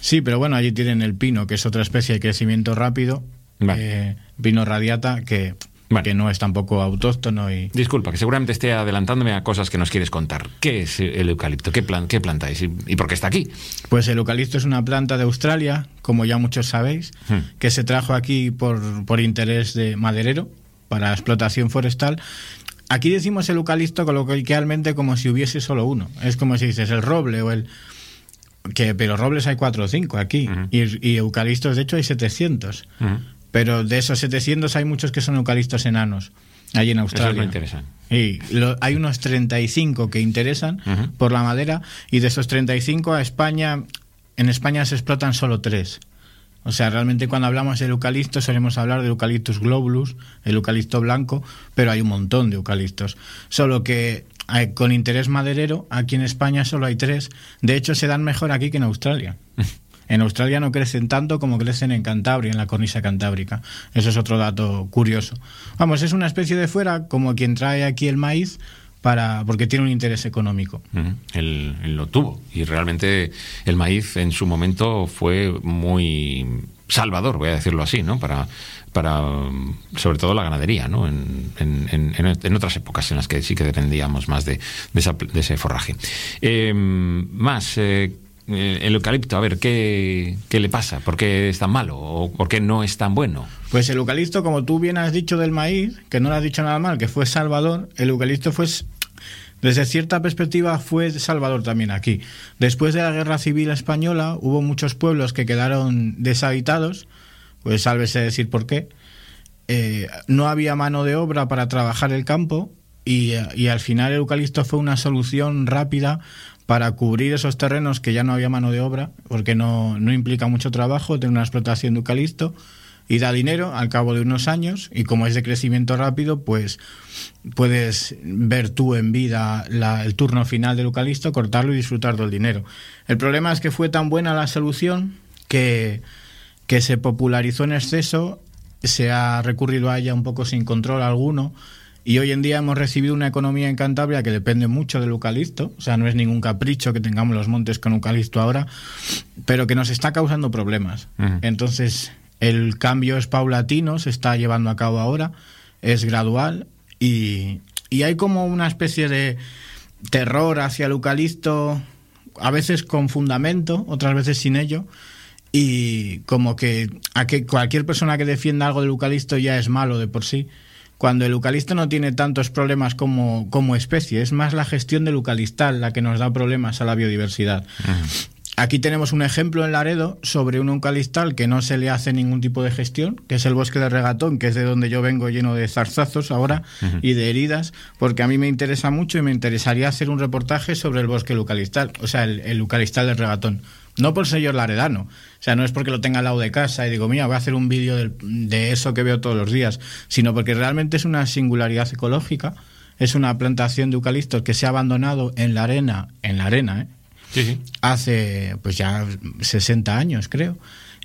Sí, pero bueno, allí tienen el pino, que es otra especie de crecimiento rápido, Vale. pino radiata, que no es tampoco autóctono. Disculpa, que seguramente esté adelantándome a cosas que nos quieres contar. ¿Qué es el eucalipto? ¿Qué planta es? ¿Y por qué está aquí? Pues el eucalipto es una planta de Australia, como ya muchos sabéis, que se trajo aquí por interés de maderero, para explotación forestal. Aquí decimos el eucalipto coloquialmente como si hubiese solo uno. Es como si dices el roble o pero robles hay 4 o 5 aquí, y eucaliptos de hecho hay 700. Pero de esos 700 hay muchos que son eucaliptos enanos, allí en Australia. Eso no interesan. Y hay unos 35 que interesan por la madera, y de esos 35 en España se explotan solo 3. O sea, realmente cuando hablamos del eucalipto solemos hablar del Eucalyptus globulus, el eucalipto blanco, pero hay un montón de eucaliptos. Solo que con interés maderero, aquí en España solo hay 3. De hecho, se dan mejor aquí que en Australia. En Australia no crecen tanto como crecen en Cantabria, en la cornisa cantábrica. Eso es otro dato curioso. Vamos, es una especie de fuera, como quien trae aquí el maíz, porque tiene un interés económico. Él lo tuvo. Y realmente el maíz en su momento fue muy salvador, voy a decirlo así, ¿no? Para sobre todo la ganadería, ¿no? En otras épocas en las que sí que dependíamos más de ese forraje. El eucalipto, a ver, ¿qué le pasa? ¿Por qué es tan malo? ¿O por qué no es tan bueno? Pues el eucalipto, como tú bien has dicho del maíz, que no lo has dicho nada mal, que fue salvador, el eucalipto desde cierta perspectiva fue salvador también aquí. Después de la Guerra Civil Española hubo muchos pueblos que quedaron deshabitados, pues sálvese decir por qué. No había mano de obra para trabajar el campo y al final el eucalipto fue una solución rápida para cubrir esos terrenos que ya no había mano de obra, porque no implica mucho trabajo tener una explotación de eucalipto, y da dinero al cabo de unos años, y como es de crecimiento rápido, pues puedes ver tú en vida el turno final del eucalipto, cortarlo y disfrutar del dinero. El problema es que fue tan buena la solución que se popularizó en exceso, se ha recurrido a ella un poco sin control alguno, y hoy en día hemos recibido una economía en Cantabria que depende mucho del eucalipto. O sea, no es ningún capricho que tengamos los montes con eucalipto ahora, pero que nos está causando problemas. Entonces, el cambio es paulatino, se está llevando a cabo ahora, es gradual, y hay como una especie de terror hacia el eucalipto, a veces con fundamento, otras veces sin ello, y como que cualquier persona que defienda algo del eucalipto ya es malo de por sí, cuando el eucalipto no tiene tantos problemas como especie. Es más la gestión del eucaliptal la que nos da problemas a la biodiversidad. Aquí tenemos un ejemplo en Laredo sobre un eucaliptal que no se le hace ningún tipo de gestión, que es el bosque de Regatón, que es de donde yo vengo, lleno de zarzazos ahora y de heridas, porque a mí me interesa mucho y me interesaría hacer un reportaje sobre el bosque eucaliptal, o sea, el eucaliptal de Regatón. No por ser yo laredano, o sea, no es porque lo tenga al lado de casa y digo, mira, voy a hacer un vídeo de eso que veo todos los días, sino porque realmente es una singularidad ecológica, es una plantación de eucaliptos que se ha abandonado en la arena, Sí. Hace pues ya 60 años, creo,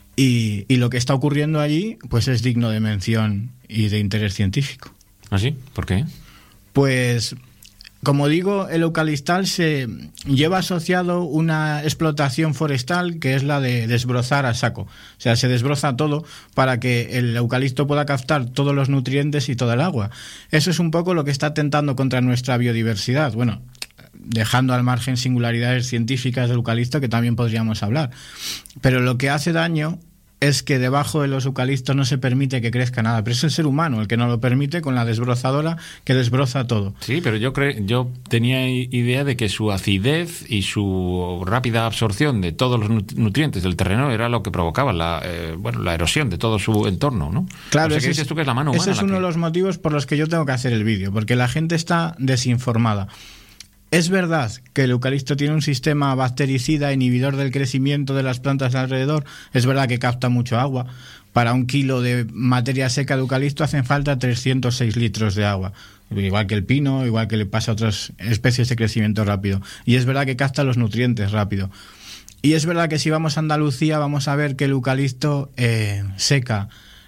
y lo que está ocurriendo allí pues es digno de mención y de interés científico. ¿Ah, sí? ¿Por qué? Pues, como digo, el eucaliptal se lleva asociado una explotación forestal que es la de desbrozar a saco. O sea, se desbroza todo para que el eucalipto pueda captar todos los nutrientes y toda el agua. Eso es un poco lo que está atentando contra nuestra biodiversidad. Bueno, dejando al margen singularidades científicas del eucalipto que también podríamos hablar. Pero lo que hace daño es que debajo de los eucaliptos no se permite que crezca nada, pero es el ser humano el que no lo permite con la desbrozadora que desbroza todo. Sí, pero yo tenía idea de que su acidez y su rápida absorción de todos los nutrientes del terreno era lo que provocaba la erosión de todo su entorno, ¿no? Claro, ¿qué dices tú que es la mano humana? Ese es uno de los motivos por los que yo tengo que hacer el vídeo, porque la gente está desinformada. Es verdad que el eucalipto tiene un sistema bactericida inhibidor del crecimiento de las plantas de alrededor. Es verdad que capta mucho agua. Para 1 kilo de materia seca de eucalipto hacen falta 306 litros de agua. Igual que el pino, igual que le pasa a otras especies de crecimiento rápido. Y es verdad que capta los nutrientes rápido. Y es verdad que si vamos a Andalucía vamos a ver que el eucalipto seca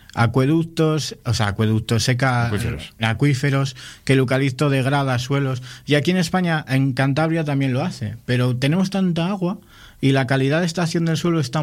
seca acuíferos, que el eucalipto degrada suelos, y aquí en España, en Cantabria también lo hace, pero tenemos tanta agua y la calidad de extracción del suelo está